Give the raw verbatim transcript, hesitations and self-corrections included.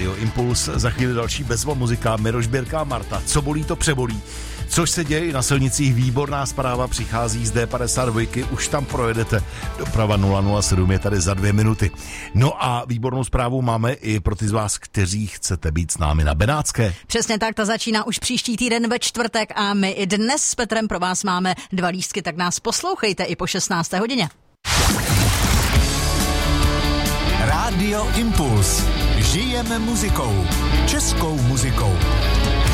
Rádio Impuls, za chvíli další bezva muzika, Miroš Birka a Marta. Co bolí, to přebolí. Což se děje i na silnicích, výborná zpráva přichází z D padesát dva, už tam projedete. Doprava nula nula sedm je tady za dvě minuty. No a výbornou zprávu máme i pro ty z vás, kteří chcete být s námi na Benátské. Přesně tak, ta začíná už příští týden ve čtvrtek a my i dnes s Petrem pro vás máme dva lístky, tak nás poslouchejte i po šestnácté hodině. Rádio Impuls. Žijeme muzikou. Českou muzikou.